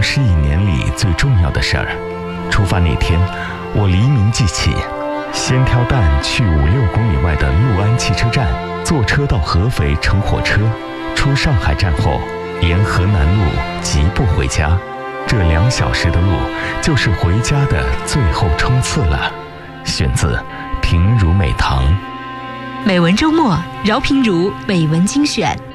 是一年里最重要的事儿。出发那天，我黎明即起，先挑担去5-6公里外的六安汽车站，坐车到合肥乘火车，出上海站后，沿河南路疾步回家。这2小时的路，就是回家的最后冲刺了。选自平如美堂。 美文周末，饶平如美文精选。